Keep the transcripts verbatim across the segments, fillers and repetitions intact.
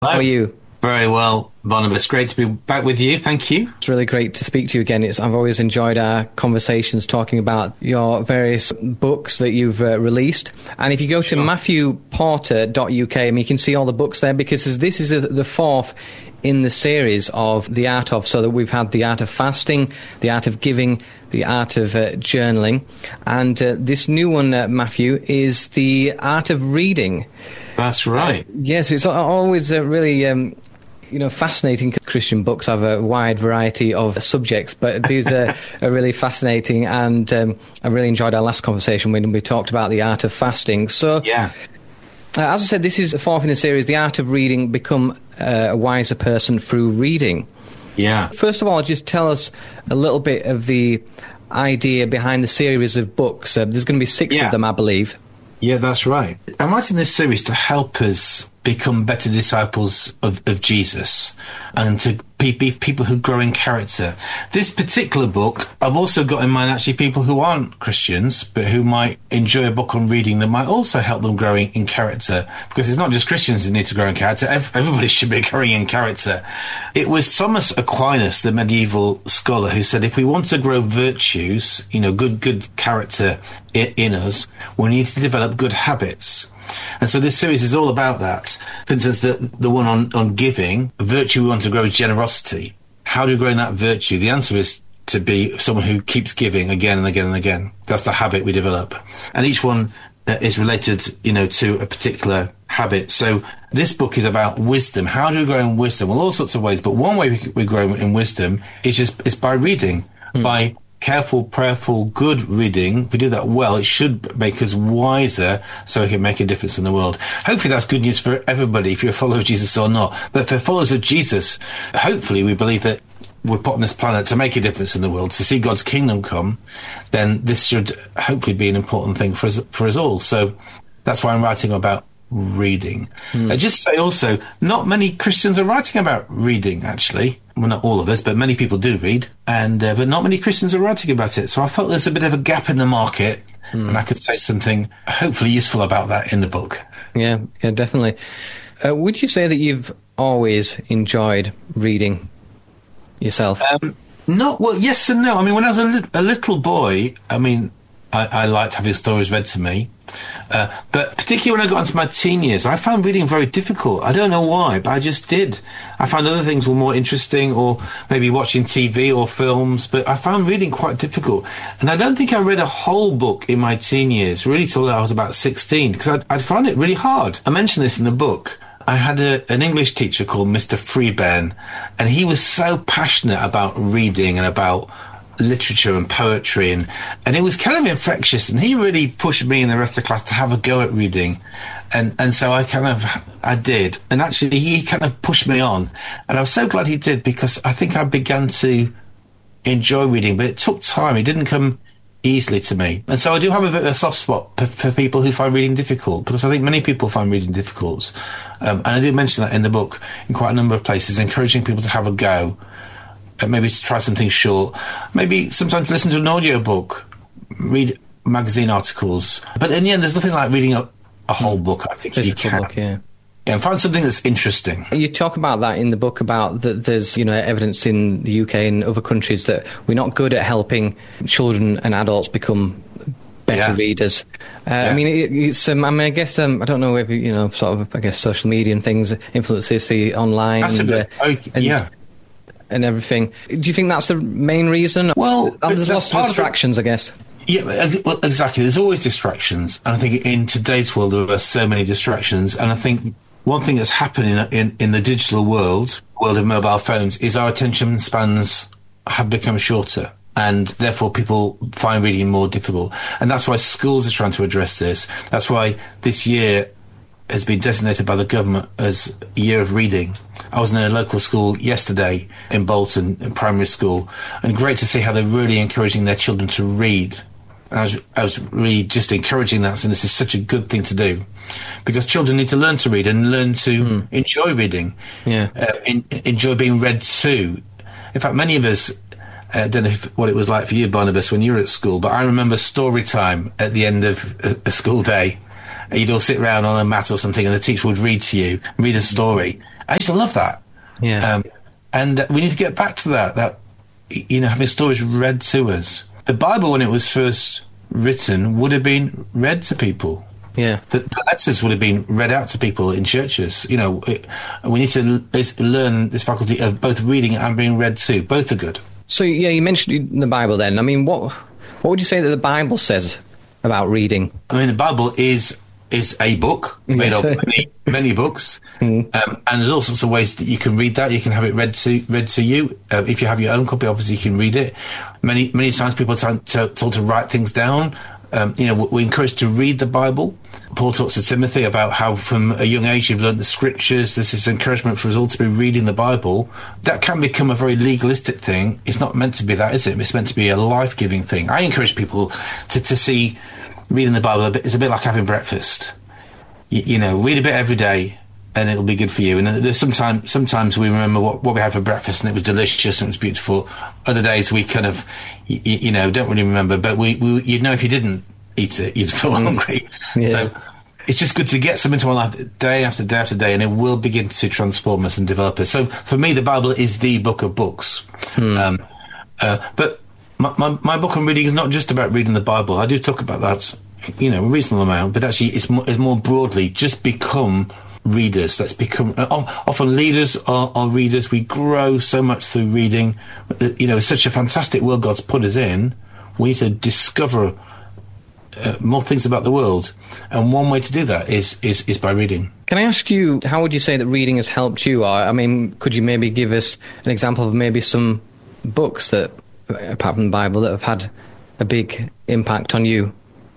How are you? Very well, Barnabas. Great to be back with you. Thank you. It's really great to speak to you again. It's, I've always enjoyed our conversations talking about your various books that you've uh, released. And if you go to Sure. matthew porter dot U K, I mean, you can see all the books there, because this is a, the fourth in the series of The Art of. So that we've had The Art of Fasting, The Art of Giving, The Art of uh, Journaling. And uh, this new one, uh, Matthew, is The Art of Reading. That's right. Uh, yes, it's always uh, really... Um, You know, fascinating. Christian books have a wide variety of subjects, but these are, are really fascinating, and um, I really enjoyed our last conversation when we talked about the art of fasting. So, Yeah. uh, as I said, this is the fourth in the series, The Art of Reading, Become uh, a Wiser Person Through Reading. Yeah. First of all, just tell us a little bit of the idea behind the series of books. Uh, there's going to be six Yeah. of them, I believe. Yeah, that's right. I'm writing this series to help us become better disciples of, of Jesus, and to be, be people who grow in character. This particular book, I've also got in mind actually people who aren't Christians, but who might enjoy a book on reading that might also help them growing in character, because it's not just Christians who need to grow in character. Everybody should be growing in character. It was Thomas Aquinas, the medieval scholar, who said if we want to grow virtues, you know, good, good character in, in us, we need to develop good habits. And so this series is all about that. For instance, the, the one on, on giving, virtue we want to grow is generosity. How do we grow in that virtue? The answer is to be someone who keeps giving again and again and again. That's the habit we develop. And each one uh, is related, you know, to a particular habit. So this book is about wisdom. How do we grow in wisdom? Well, all sorts of ways. But one way we, we grow in wisdom is just is by reading, mm. by careful, prayerful, good reading. If we do that well, it should make us wiser, so we can make a difference in the world. Hopefully that's good news for everybody, if you're a follower of Jesus or not. But for followers of Jesus, hopefully we believe that we're put on this planet to make a difference in the world, to see God's kingdom come. Then this should hopefully be an important thing for us, for us all. So that's why I'm writing about reading. Mm. I just say also, not many Christians are writing about reading, actually. Well, not all of us, but many people do read, and uh, but not many Christians are writing about it. So I felt there's a bit of a gap in the market, mm. and I could say something hopefully useful about that in the book. Yeah, yeah, definitely. Uh, would you say that you've always enjoyed reading yourself? Um, not well, yes and no. I mean, when I was a, li- a little boy, I mean, I, I liked having stories read to me. Uh, but particularly when I got into my teen years, I found reading very difficult. I don't know why, but I just did. I found other things were more interesting, or maybe watching T V or films, but I found reading quite difficult. And I don't think I read a whole book in my teen years, really till I was about sixteen, because I, I found it really hard. I mentioned this in the book. I had a, an English teacher called Mister Freeburn, and he was so passionate about reading and about literature and poetry, and and it was kind of infectious, and he really pushed me and the rest of the class to have a go at reading, and and so I kind of I did, and actually he kind of pushed me on, and I was so glad he did, because I think I began to enjoy reading, but it took time. It didn't come easily to me, and so I do have a bit of a soft spot for, for people who find reading difficult, because I think many people find reading difficult, um, and I did mention that in the book in quite a number of places, encouraging people to have a go. Maybe to try something short, maybe sometimes listen to an audio book, read magazine articles. But in the end, there's nothing like reading a, a whole book, I think. You can. Book, yeah. Yeah, and find something that's interesting. You talk about that in the book, about that there's, you know, evidence in the U K and other countries that we're not good at helping children and adults become better yeah. readers. Uh, yeah. I mean, it, it's. Um, I mean, I guess um, I don't know if you know, sort of. I guess social media and things influences the online. That's and, a bit, uh, oh, and, yeah. and everything. Do you think that's the main reason? Well, there's lots of distractions, I guess. Yeah, well, exactly. There's always distractions, and I think in today's world there are so many distractions. And I think one thing that's happening in, in in the digital world, world of mobile phones, is our attention spans have become shorter, and therefore people find reading more difficult. And that's why schools are trying to address this. That's why this year has been designated by the government as Year of Reading. I was in a local school yesterday in Bolton, in primary school, and great to see how they're really encouraging their children to read. And I was, I was really just encouraging that, and this is such a good thing to do, because children need to learn to read and learn to mm. enjoy reading, yeah, uh, in, enjoy being read to. In fact, many of us, I uh, don't know if, what it was like for you, Barnabas, when you were at school, but I remember story time at the end of a, a school day. You'd all sit around on a mat or something, and the teacher would read to you, read a story, I used to love that. Yeah. Um, and we need to get back to that, that, you know, having stories read to us. The Bible, when it was first written, would have been read to people. Yeah. The, the letters would have been read out to people in churches. You know, it, we need to l- learn this faculty of both reading and being read to. Both are good. So, yeah, you mentioned the Bible then. I mean, what what would you say that the Bible says about reading? I mean, the Bible is is a book made Yes. of many, many books, Mm. um, and there's all sorts of ways that you can read that. You can have it read to read to you. Uh, if you have your own copy, obviously you can read it. Many many times people are told to, told to write things down. Um, you know, we're encouraged to read the Bible. Paul talks to Timothy about how from a young age you've learned the scriptures. There's this encouragement for us all to be reading the Bible. That can become a very legalistic thing. It's not meant to be that, is it? It's meant to be a life-giving thing. I encourage people to, to see reading the Bible a bit, it's a bit like having breakfast. You, you know, read a bit every day and it'll be good for you. And there's sometimes, sometimes we remember what, what we had for breakfast and it was delicious and it was beautiful. Other days we kind of, you, you know, don't really remember, but we, we, you'd know if you didn't eat it, you'd feel hungry. Yeah. So it's just good to get something into our life day after day after day, and it will begin to transform us and develop us. So for me, the Bible is the book of books. Hmm. Um, uh, but my, my, my book on reading is not just about reading the Bible. I do talk about that, you know, a reasonable amount, but actually it's more, it's more broadly just become readers. Let's become, uh, often leaders are, are readers. We grow so much through reading. You know, it's such a fantastic world God's put us in. We need to discover Uh, more things about the world, and one way to do that is, is is by reading. Can I ask you, how would you say that reading has helped you? I I mean, could you maybe give us an example of maybe some books that, apart from the Bible, that have had a big impact on you?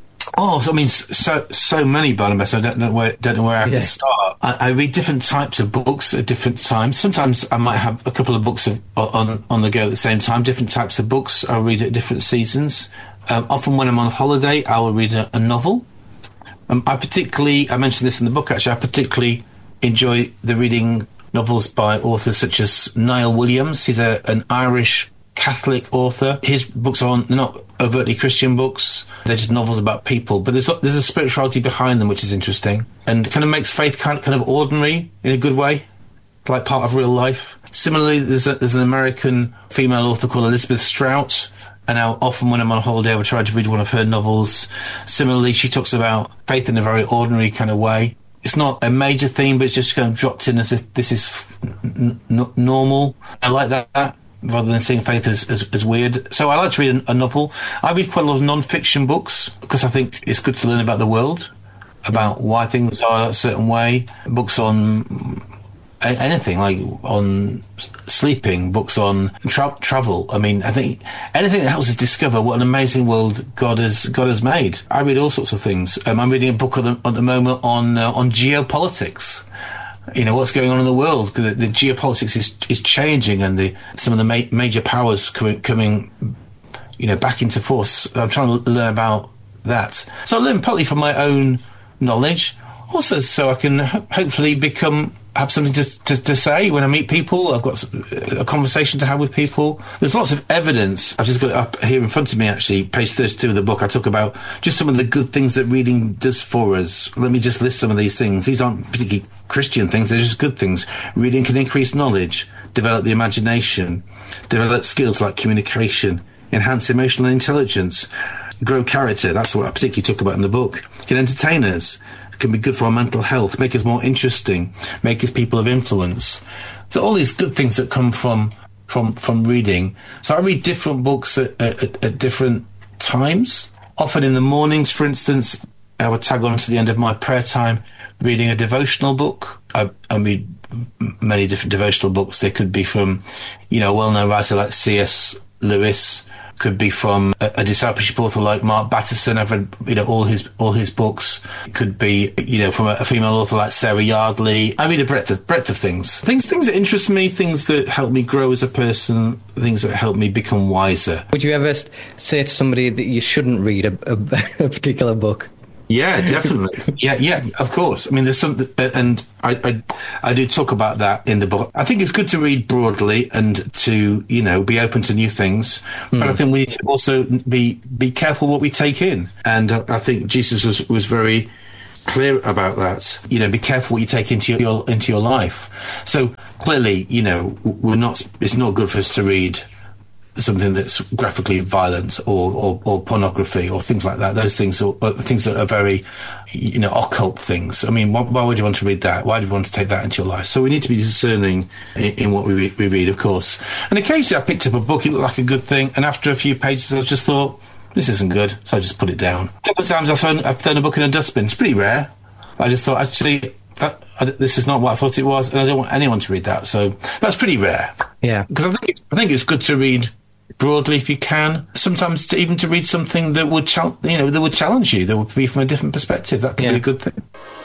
Oh, so, I mean, so so many, Barnabas. I don't know where don't know where I Yeah. can start. I, I read different types of books at different times. Sometimes I might have a couple of books of, on on the go at the same time. Different types of books I read at different seasons. Um, often when I'm on holiday, I will read a, a novel. Um, I particularly, I mentioned this in the book actually, I particularly enjoy the reading novels by authors such as Niall Williams. He's a, an Irish Catholic author. His books are they're not overtly Christian books. They're just novels about people. But there's, there's a spirituality behind them which is interesting and kind of makes faith kind of, kind of ordinary in a good way, like part of real life. Similarly, there's, a, there's an American female author called Elizabeth Strout. And now often when I'm on holiday, I will try to read one of her novels. Similarly, she talks about faith in a very ordinary kind of way. It's not a major theme, but it's just kind of dropped in as if this is n- n- normal. I like that, rather than seeing faith as, as, as weird. So I like to read a, a novel. I read quite a lot of non-fiction books because I think it's good to learn about the world, about why things are a certain way. Books on anything, like on sleeping, books on tra- travel. I mean, I think anything that helps us discover what an amazing world God has God has made. I read all sorts of things. Um, I'm reading a book at the, at the moment on uh, on geopolitics. You know, what's going on in the world. The, the geopolitics is is changing, and the some of the ma- major powers coming, coming, you know, back into force. I'm trying to learn about that. So I learn partly from my own knowledge, also so I can ho- hopefully become. Have something to, to, to say when I meet people. I've got a conversation to have with people. There's lots of evidence. I've just got it up here in front of me, actually, page thirty-two of the book. I talk about just some of the good things that reading does for us. Let me just list some of these things. These aren't particularly Christian things. They're just good things. Reading can increase knowledge, develop the imagination, develop skills like communication, enhance emotional intelligence, grow character. That's what I particularly talk about in the book. It can entertain us. Can be good for our mental health, make us more interesting, make us people of influence. So all these good things that come from from from reading. So I read different books at, at, at different times. Often in the mornings, for instance, I would tag on to the end of my prayer time reading a devotional book. I, I read many different devotional books. They could be from, you know, a well-known writer like C S Lewis. Could be from a, a discipleship author like Mark Batterson. I've read, you know, all his all his books. It could be, you know, from a, a female author like Sarah Yardley. I read a breadth of breadth of things. Things things that interest me, things that help me grow as a person, things that help me become wiser. Would you ever say to somebody that you shouldn't read a, a, a particular book? Yeah, definitely. yeah, yeah, of course. I mean, there's some, and I, I, I do talk about that in the book. I think it's good to read broadly and to, you know, be open to new things. Mm. But I think we need to also be be careful what we take in. And I think Jesus was was very clear about that. You know, be careful what you take into your into your life. So clearly, you know, we're not. It's not good for us to read something that's graphically violent or, or, or pornography or things like that. Those things are, are things that are very, you know, occult things. I mean, why, why would you want to read that? Why do you want to take that into your life? So we need to be discerning in, in what we, re- we read, of course. And occasionally I picked up a book, it looked like a good thing, and after a few pages I just thought, this isn't good, so I just put it down. A couple of times I've thrown, I've thrown a book in a dustbin. It's pretty rare. I just thought, actually, that, I, this is not what I thought it was, and I don't want anyone to read that. So that's pretty rare. Yeah. Because I think, I think it's good to read broadly if you can. Sometimes to, even to read something that would, chal- you know, that would challenge you, that would be from a different perspective. That could yeah. be a good thing.